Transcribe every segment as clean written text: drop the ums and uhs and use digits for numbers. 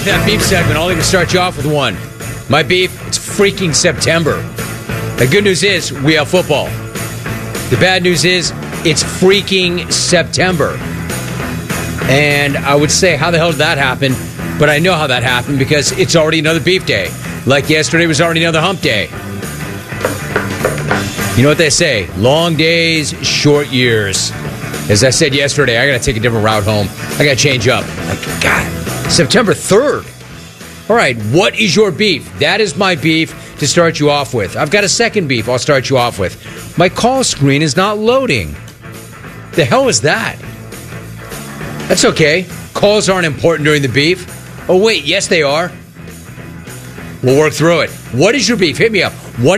for that beef segment. I'll even start you off with one. My beef, it's freaking September. The good news is we have football. The bad news is it's freaking September. And I would say, how the hell did that happen? But I know how that happened because it's already another beef day. Like yesterday was already another hump day. You know what they say? Long days, short years. As I said yesterday, I got to take a different route home. I got to change up. Like, God, September 3rd. All right, what is your beef? That is my beef to start you off with. I've got a second beef I'll start you off with. My call screen is not loading. The hell is that? That's okay. Calls aren't important during the beef. Oh, wait, yes, they are. We'll work through it. What is your beef? Hit me up.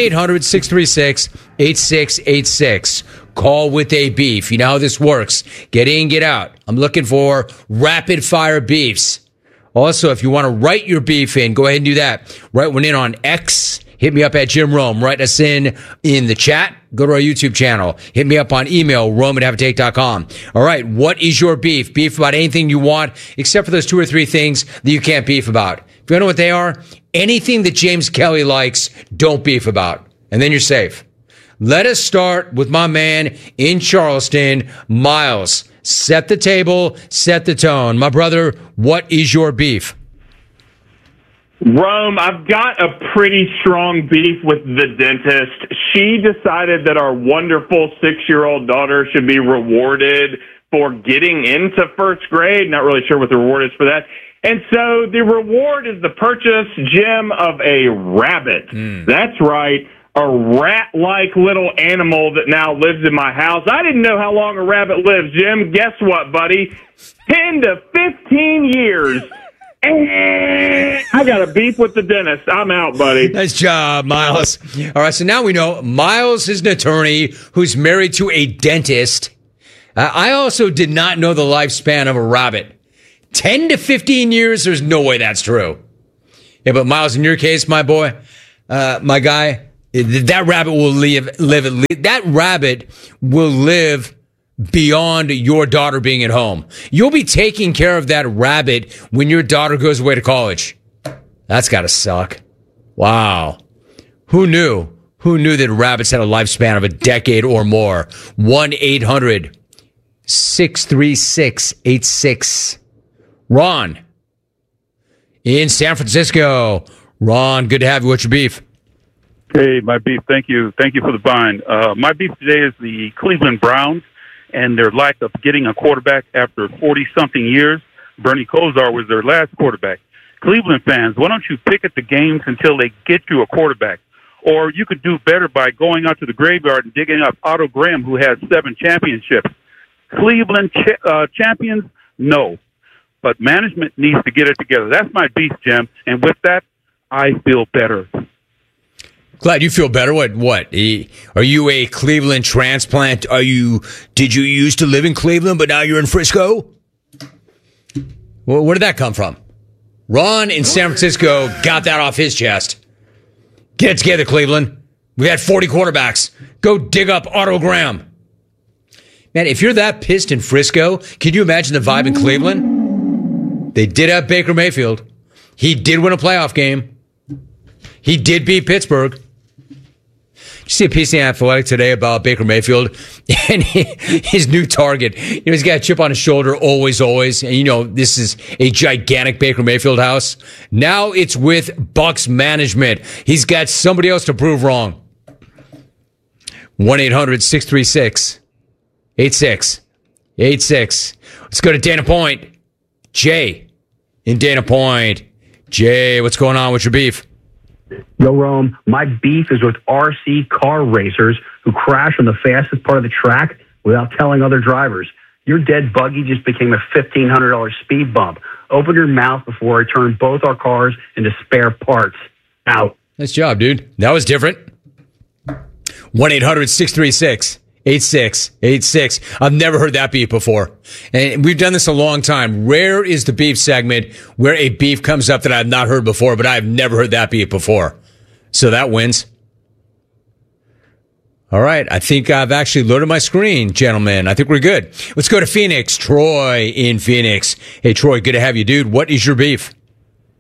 1-800-636-8686. Call with a beef. You know how this works. Get in, get out. I'm looking for rapid fire beefs. Also, if you want to write your beef in, go ahead and do that. Write one in on X. Hit me up at Jim Rome. Write us in the chat. Go to our YouTube channel. Hit me up on email, rome@haveatake.com. All right, what is your beef? Beef about anything you want, except for those 2 or 3 things that you can't beef about. If you don't know what they are, anything that James Kelly likes, don't beef about. And then you're safe. Let us start with my man in Charleston, Miles. Set the table, set the tone. My brother, what is your beef? Rome, I've got a pretty strong beef with the dentist. She decided that our wonderful 6-year-old daughter should be rewarded for getting into first grade. Not really sure what the reward is for that. And so the reward is the purchase, Jim, of a rabbit. That's right. A rat-like little animal that now lives in my house. I didn't know how long a rabbit lives, Jim. Guess what, buddy? 10 to 15 years. I got a beef with the dentist. I'm out, buddy. Nice job, Miles. All right, so now we know Miles is an attorney who's married to a dentist. I also did not know the lifespan of a rabbit. 10 to 15 years, there's no way that's true. Yeah, but Miles, in your case, my boy, my guy, that rabbit will that rabbit will live beyond your daughter being at home. You'll be taking care of that rabbit when your daughter goes away to college. That's got to suck. Wow. Who knew? Who knew that rabbits had a lifespan of a decade or more? 1-800-636-86. Ron in San Francisco. Ron, good to have you. What's your beef? Hey, my beef. Thank you. Thank you for the bind. My beef today is the Cleveland Browns and their lack of getting a quarterback after 40-something years. Bernie Kosar was their last quarterback. Cleveland fans, why don't you pick at the games until they get you a quarterback? Or you could do better by going out to the graveyard and digging up Otto Graham, who has 7 championships. Cleveland champions? No. But management needs to get it together. That's my beef, Jim. And with that, I feel better. Glad you feel better. What? Are you a Cleveland transplant? Did you used to live in Cleveland, but now you're in Frisco? Well, where did that come from? Ron in San Francisco got that off his chest. Get it together, Cleveland. We had 40 quarterbacks. Go dig up Otto Graham. Man, if you're that pissed in Frisco, can you imagine the vibe in Cleveland? They did have Baker Mayfield. He did win a playoff game. He did beat Pittsburgh. Did you see a piece in Athletic today about Baker Mayfield and his new target? You know, he's got a chip on his shoulder, always. And you know, this is a gigantic Baker Mayfield house. Now it's with Bucs management. He's got somebody else to prove wrong. 1-800-636-8686. Let's go to Dana Point. Jay in Dana Point. Jay, what's going on with your beef? Yo, Rome, my beef is with RC car racers who crash on the fastest part of the track without telling other drivers. Your dead buggy just became a $1,500 speed bump. Open your mouth before I turn both our cars into spare parts. Out. Nice job, dude. That was different. 1-800-636-8686. I've never heard that beef before. And we've done this a long time. Rare is the beef segment where a beef comes up that I've not heard before, but I've never heard that beef before. So that wins. All right. I think I've actually loaded my screen, gentlemen. I think we're good. Let's go to Phoenix. Troy in Phoenix. Hey, Troy, good to have you, dude. What is your beef?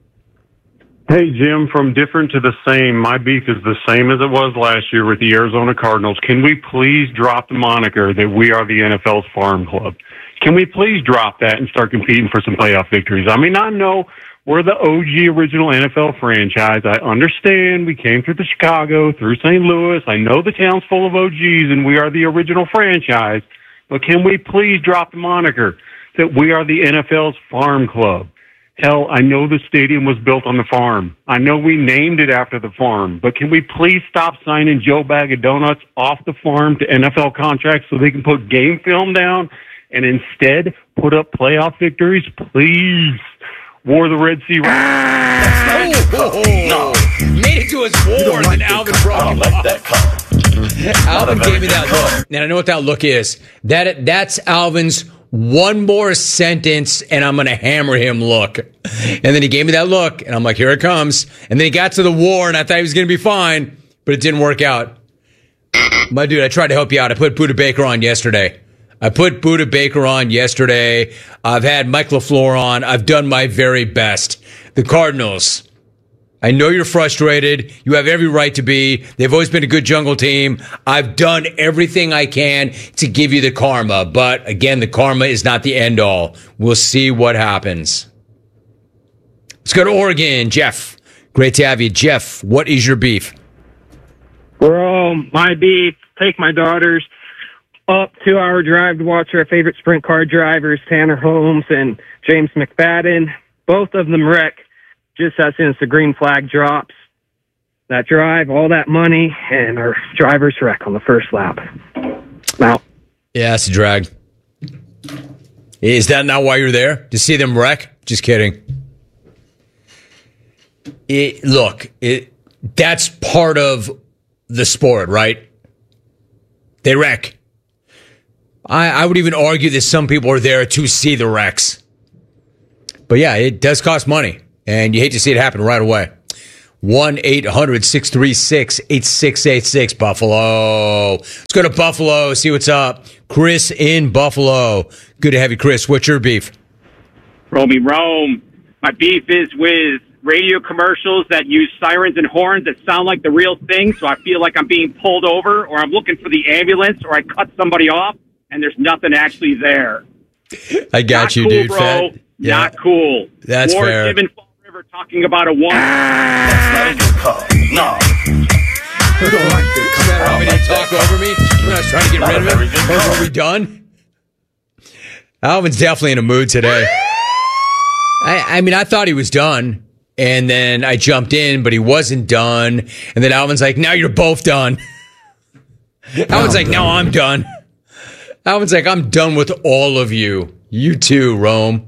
Hey, Jim, from different to the same, my beef is the same as it was last year with the Arizona Cardinals. Can we please drop the moniker that we are the NFL's farm club? Can we please drop that and start competing for some playoff victories? I mean, I know we're the OG original NFL franchise. I understand we came through the Chicago, through St. Louis. I know the town's full of OGs, and we are the original franchise. But can we please drop the moniker that we are the NFL's farm club? Hell, I know the stadium was built on the farm. I know we named it after the farm. But can we please stop signing Joe Bag of Donuts off the farm to NFL contracts so they can put game film down and instead put up playoff victories? Please. War the Red Sea. No. Made it to his war, and then Alvin brought him off. Alvin gave me that look. And I know what that look is. That's Alvin's one more sentence, and I'm going to hammer him look. And then he gave me that look, and I'm like, here it comes. And then he got to the war, and I thought he was going to be fine, but it didn't work out. My dude, I tried to help you out. I put Buda Baker on yesterday. I've had Mike LaFleur on. I've done my very best. The Cardinals, I know you're frustrated. You have every right to be. They've always been a good jungle team. I've done everything I can to give you the karma. But again, the karma is not the end all. We'll see what happens. Let's go to Oregon. Jeff, great to have you. Jeff, what is your beef? Bro, my beef, take my daughters up 2-hour drive to watch our favorite sprint car drivers, Tanner Holmes and James McFadden. Both of them wreck just as soon as the green flag drops. That drive, all that money, and our drivers wreck on the first lap. Now, yeah, it's a drag. Is that not why you're there? To see them wreck? Just kidding. That's part of the sport, right? They wreck. I would even argue that some people are there to see the wrecks. But yeah, it does cost money, and you hate to see it happen right away. 1-800-636-8686, Buffalo. Let's go to Buffalo, see what's up. Chris in Buffalo. Good to have you, Chris. What's your beef? Romy Rome. My beef is with radio commercials that use sirens and horns that sound like the real thing, so I feel like I'm being pulled over, or I'm looking for the ambulance, or I cut somebody off, and there's nothing actually there. I got Not you, cool, dude. bro. Yeah. Not cool. That's Or fair. Given Fall River talking about a one. No. Want me to talk over me when I was trying to get rid of him? Or are we done? Alvin's definitely in a mood today. I mean, I thought he was done, and then I jumped in, but he wasn't done. And then Alvin's like, now you're both done. Alvin's like, now I'm done. Alvin's like, I'm done with all of you. You too, Rome.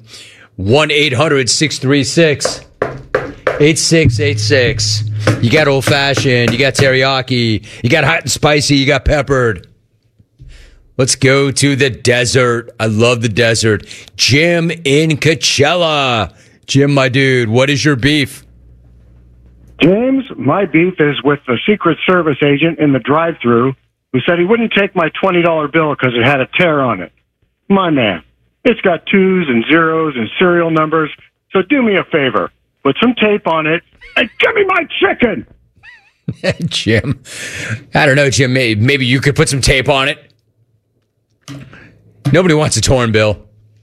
1-800-636-8686. You got old-fashioned. You got teriyaki. You got hot and spicy. You got peppered. Let's go to the desert. I love the desert. Jim in Coachella. Jim, my dude, what is your beef? James, my beef is with the Secret Service agent in the drive-thru who said he wouldn't take my $20 bill because it had a tear on it. My man, it's got 2s and 0s and serial numbers, so do me a favor. Put some tape on it and give me my chicken! Jim, I don't know, Jim. Maybe you could put some tape on it. Nobody wants a torn bill.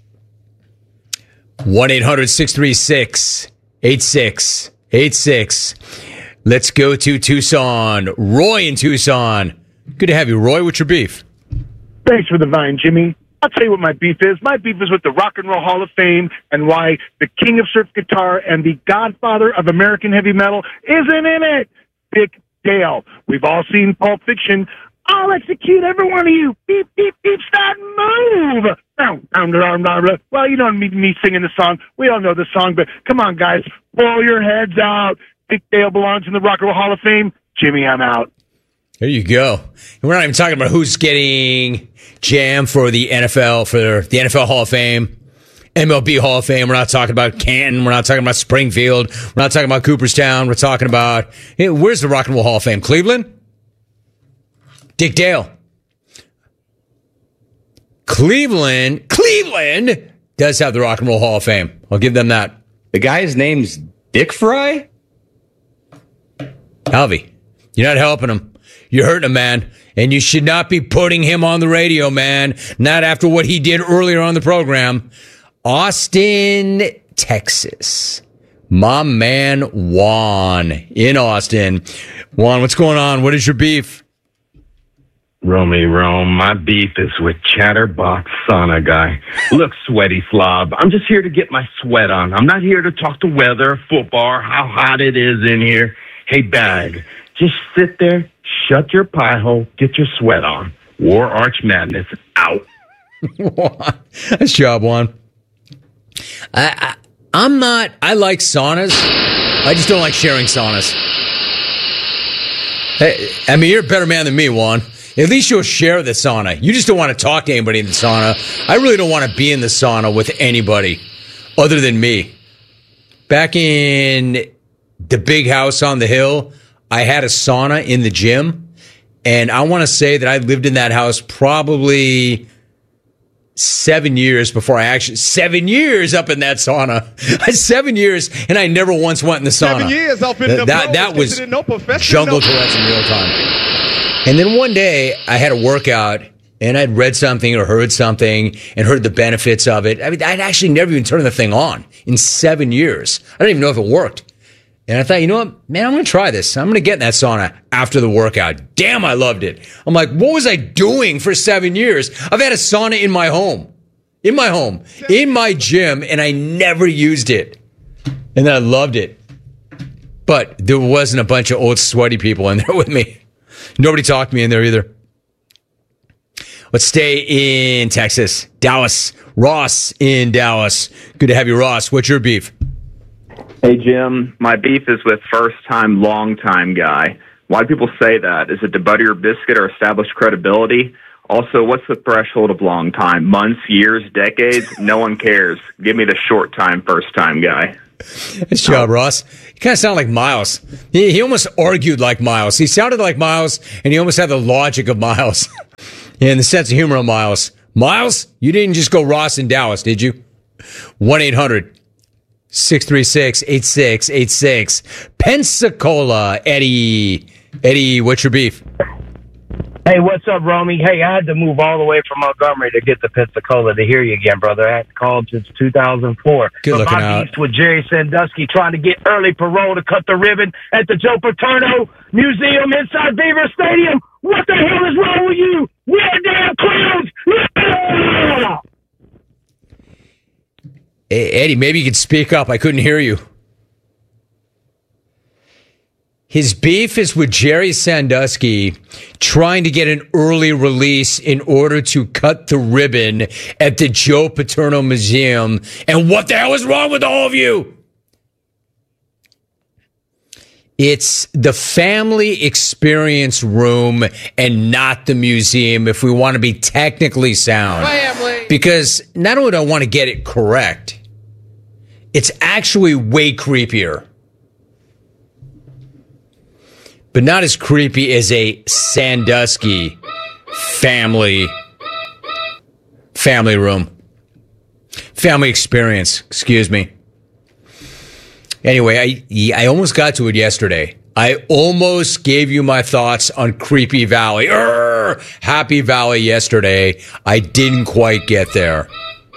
1-800-636-8686. Let's go to Tucson. Roy in Tucson. Good to have you, Roy. What's your beef? Thanks for the vine, Jimmy. I'll tell you what my beef is. My beef is with the Rock and Roll Hall of Fame and why the king of surf guitar and the godfather of American heavy metal isn't in it. Dick Dale. We've all seen Pulp Fiction. I'll execute every one of you. Beep, beep, beep, start move. Well, you don't need me singing the song. We all know the song, but come on, guys. Pull your heads out. Dick Dale belongs in the Rock and Roll Hall of Fame. Jimmy, I'm out. There you go. And we're not even talking about who's getting jammed for the NFL, for the NFL Hall of Fame, MLB Hall of Fame. We're not talking about Canton. We're not talking about Springfield. We're not talking about Cooperstown. We're talking about, where's the Rock and Roll Hall of Fame? Cleveland? Dick Dale. Cleveland does have the Rock and Roll Hall of Fame. I'll give them that. The guy's name's Dick Fry? Alvy, you're not helping him. You're hurting him, man. And you should not be putting him on the radio, man. Not after what he did earlier on the program. Austin, Texas. My man, Juan, in Austin. Juan, what's going on? What is your beef? Romy Rome, my beef is with Chatterbox Sauna guy. Look, sweaty slob, I'm just here to get my sweat on. I'm not here to talk to weather, football, how hot it is in here. Hey, Bag, just sit there, shut your pie hole, get your sweat on. War Arch Madness out. Nice job, Juan. I like saunas. I just don't like sharing saunas. Hey, I mean, you're a better man than me, Juan. At least you'll share the sauna. You just don't want to talk to anybody in the sauna. I really don't want to be in the sauna with anybody other than me. Back in the big house on the hill, I had a sauna in the gym. And I want to say that I lived in that house probably 7 years before 7 years up in that sauna. 7 years, and I never once went in the sauna. 7 years up in the that was jungle Tourette's in real time. And then one day I had a workout and I'd read something or heard something and heard the benefits of it. I mean, I'd actually never even turned the thing on in 7 years. I don't even know if it worked. And I thought, you know what, man, I'm going to try this. I'm going to get in that sauna after the workout. Damn, I loved it. I'm like, what was I doing for 7 years? I've had a sauna in my home, in my gym, and I never used it. And then I loved it. But there wasn't a bunch of old sweaty people in there with me. Nobody talked me in there either. Let's stay in Texas. Dallas. Ross in Dallas. Good to have you, Ross. What's your beef? Hey, Jim. My beef is with first-time, long-time guy. Why do people say that? Is it to butter your biscuit or establish credibility? Also, what's the threshold of long time? Months, years, decades? No one cares. Give me the short-time, first-time guy. Nice job, Ross. You kind of sound like Miles. He almost argued like Miles. He sounded like Miles, and he almost had the logic of Miles. And the sense of humor of Miles. Miles, you didn't just go Ross in Dallas, did you? 1-800-636-8686. Pensacola. Eddie. Eddie, what's your beef? Hey, what's up, Romy? Hey, I had to move all the way from Montgomery to get to Pensacola to hear you again, brother. I had called since 2004. Good looking my out. beef with Jerry Sandusky trying to get early parole to cut the ribbon at the Joe Paterno Museum inside Beaver Stadium. What the hell is wrong with you? We're damn clowns! Yeah! Hey, Eddie, maybe you could speak up. I couldn't hear you. His beef is with Jerry Sandusky trying to get an early release in order to cut the ribbon at the Joe Paterno Museum. And what the hell is wrong with all of you? It's the family experience room and not the museum if we want to be technically sound. Family. Because not only do I want to get it correct, it's actually way creepier. But not as creepy as a Sandusky family room. Family experience, excuse me. Anyway, I almost got to it yesterday. I almost gave you my thoughts on Creepy Valley. Happy Valley yesterday. I didn't quite get there.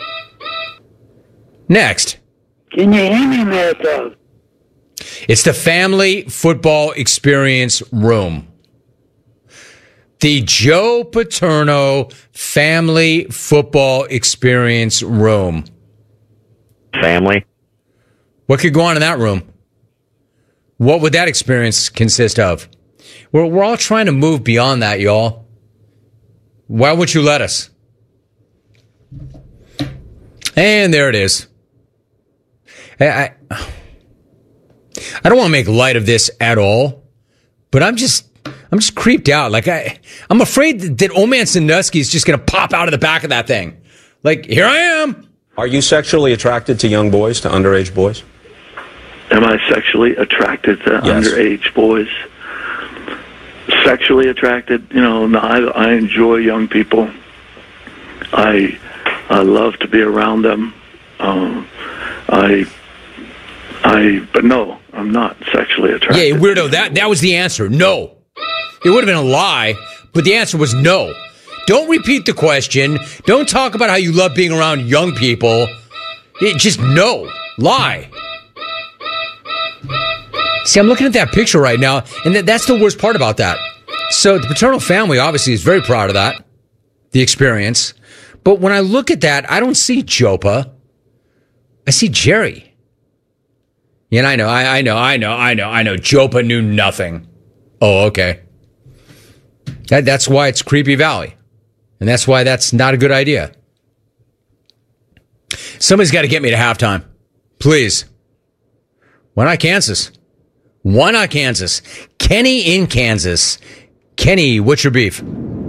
Next. Can you hear me, America? It's the Family Football Experience Room. The Joe Paterno Family Football Experience Room. Family. What could go on in that room? What would that experience consist of? We're all trying to move beyond that, y'all. Why would you let us? And there it is. I don't want to make light of this at all, but I'm just creeped out. Like I'm afraid that old man Sandusky is just going to pop out of the back of that thing. Like, here I am. Are you sexually attracted to young boys, to underage boys? Am I sexually attracted to underage boys? Sexually attracted? No, I enjoy young people. I love to be around them. I But no, I'm not sexually attracted. Yeah, weirdo. That was the answer. No. It would have been a lie, but the answer was no. Don't repeat the question. Don't talk about how you love being around young people. Just no. Lie. See, I'm looking at that picture right now, and that's the worst part about that. So the paternal family obviously is very proud of that, the experience. But when I look at that, I don't see Jopa. I see Jerry. Yeah, and I know. Jopa knew nothing. Oh, okay. That's why it's Creepy Valley. And that's why that's not a good idea. Somebody's got to get me to halftime. Please. Why not Kansas? Why not Kansas? Kenny in Kansas. Kenny, what's your beef?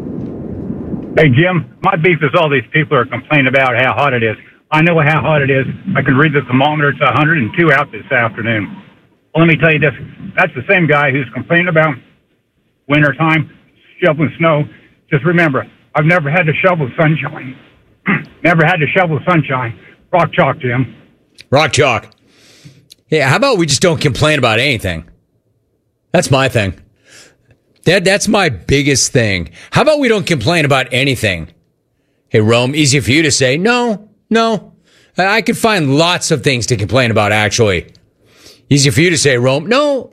Hey, Jim, my beef is all these people are complaining about how hot it is. I know how hot it is. I can read the thermometer. It's 102 out this afternoon. Well, let me tell you this. That's the same guy who's complaining about wintertime, shoveling snow. Just remember, I've never had to shovel sunshine. Never had to shovel sunshine. Rock chalk, Jim. Rock chalk. Yeah, how about we just don't complain about anything? That's my thing. That's my biggest thing. How about we don't complain about anything? Hey, Rome, easy for you to say, no. I could find lots of things to complain about, actually. Easy for you to say, Rome, no.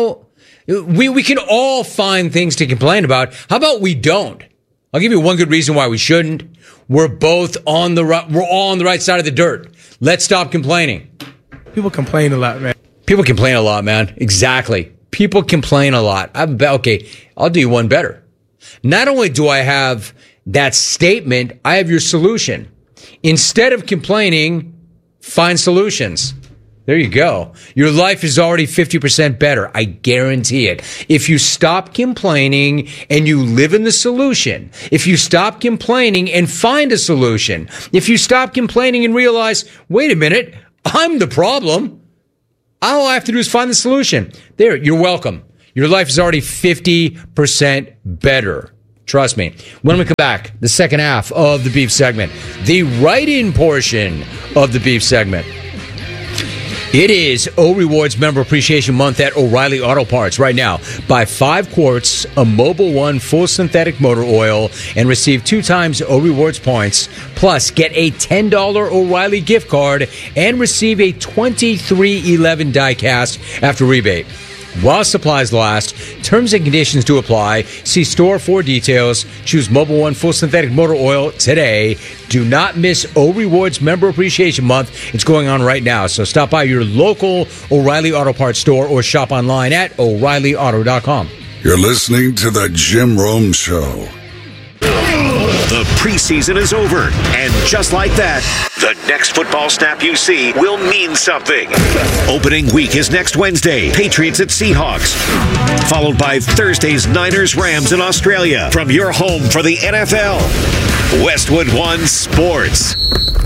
We can all find things to complain about. How about we don't? I'll give you one good reason why we shouldn't. We're both on the right. We're all on the right side of the dirt. Let's stop complaining. People complain a lot, man. People complain a lot, man. Exactly. People complain a lot. Okay, I'll do you one better. Not only do I have that statement, I have your solution. Instead of complaining, find solutions. There you go. Your life is already 50% better. I guarantee it. If you stop complaining and you live in the solution, if you stop complaining and find a solution, if you stop complaining and realize, wait a minute, I'm the problem. All I have to do is find the solution. There, you're welcome. Your life is already 50% better. Trust me. When we come back, the second half of the beef segment, the write-in portion of the beef segment. It is O Rewards Member Appreciation Month at O'Reilly Auto Parts right now. Buy 5 quarts of Mobil 1 full synthetic motor oil and receive 2 times O Rewards points. Plus, get a $10 O'Reilly gift card and receive a 2311 die-cast after rebate. While supplies last, terms and conditions do apply. See store for details. Choose Mobil 1 full synthetic motor oil today. Do not miss O Rewards Member Appreciation Month. It's going on right now. So stop by your local O'Reilly Auto Parts store or shop online at O'ReillyAuto.com. You're listening to The Jim Rome Show. The preseason is over, and just like that, the next football snap you see will mean something. Opening week is next Wednesday, Patriots at Seahawks, followed by Thursday's Niners-Rams in Australia. From your home for the NFL, Westwood One Sports.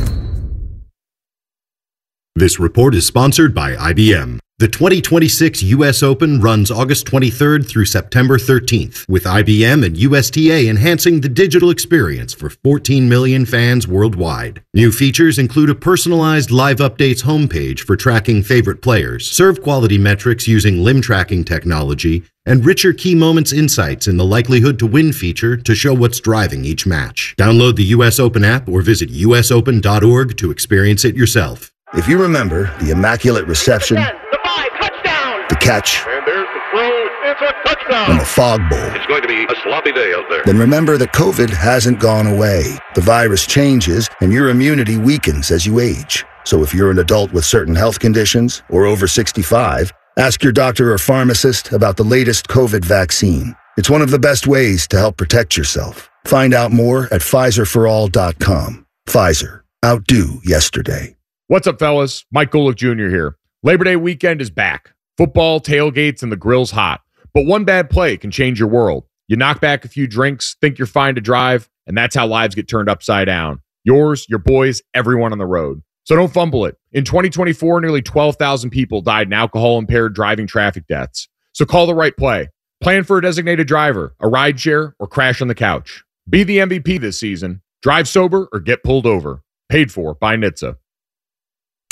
This report is sponsored by IBM. The 2026 U.S. Open runs August 23rd through September 13th, with IBM and USTA enhancing the digital experience for 14 million fans worldwide. New features include a personalized live updates homepage for tracking favorite players, serve quality metrics using limb tracking technology, and richer key moments insights in the likelihood to win feature to show what's driving each match. Download the U.S. Open app or visit usopen.org to experience it yourself. If you remember the immaculate reception, the catch, and there's the throw, it's a touchdown, and the fog bowl, it's going to be a sloppy day out there. Then remember that COVID hasn't gone away. The virus changes and your immunity weakens as you age. So if you're an adult with certain health conditions or over 65, ask your doctor or pharmacist about the latest COVID vaccine. It's one of the best ways to help protect yourself. Find out more at PfizerForAll.com. Pfizer. Outdo yesterday. What's up, fellas? Mike Golick Jr. here. Labor Day weekend is back. Football, tailgates, and the grill's hot. But one bad play can change your world. You knock back a few drinks, think you're fine to drive, and that's how lives get turned upside down. Yours, your boys, everyone on the road. So don't fumble it. In 2024, nearly 12,000 people died in alcohol-impaired driving traffic deaths. So call the right play. Plan for a designated driver, a rideshare, or crash on the couch. Be the MVP this season. Drive sober or get pulled over. Paid for by NHTSA.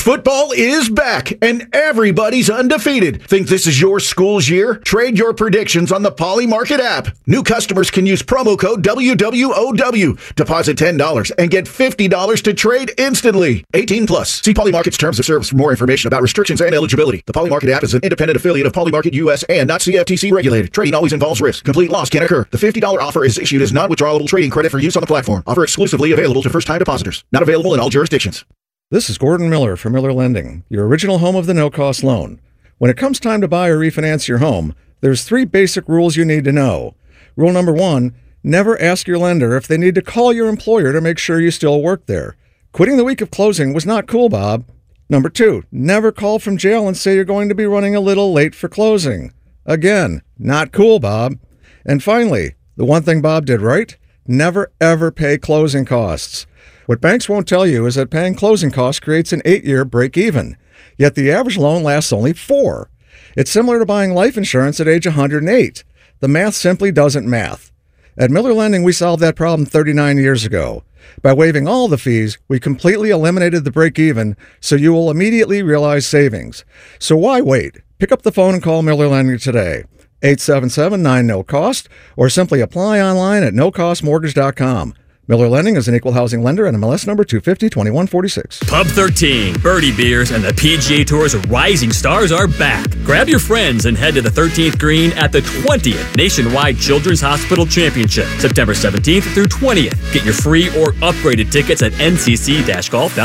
Football is back, and everybody's undefeated. Think this is your school's year? Trade your predictions on the Poly Market app. New customers can use promo code WWOW. Deposit $10 and get $50 to trade instantly. 18 plus. See Poly Market's terms of service for more information about restrictions and eligibility. The Poly Market app is an independent affiliate of Poly Market US and not CFTC regulated. Trading always involves risk. Complete loss can occur. The $50 offer is issued as non-withdrawable trading credit for use on the platform. Offer exclusively available to first-time depositors. Not available in all jurisdictions. This is Gordon Miller from Miller Lending, your original home of the no-cost loan. When it comes time to buy or refinance your home, there's 3 basic rules you need to know. Rule number 1, never ask your lender if they need to call your employer to make sure you still work there. Quitting the week of closing was not cool, Bob. Number 2, never call from jail and say you're going to be running a little late for closing. Again, not cool, Bob. And finally, the one thing Bob did right, never ever pay closing costs. What banks won't tell you is that paying closing costs creates an 8-year break-even, yet the average loan lasts only 4. It's similar to buying life insurance at age 108. The math simply doesn't math. At Miller Lending, we solved that problem 39 years ago. By waiving all the fees, we completely eliminated the break-even, so you will immediately realize savings. So why wait? Pick up the phone and call Miller Lending today. 877-9-NO-COST, or simply apply online at nocostmortgage.com. Miller Lending is an equal housing lender and MLS number 250-2146. Pub 13, Birdie Beers, and the PGA Tour's rising stars are back. Grab your friends and head to the 13th green at the 20th Nationwide Children's Hospital Championship, September 17th through 20th. Get your free or upgraded tickets at ncc-golf.com.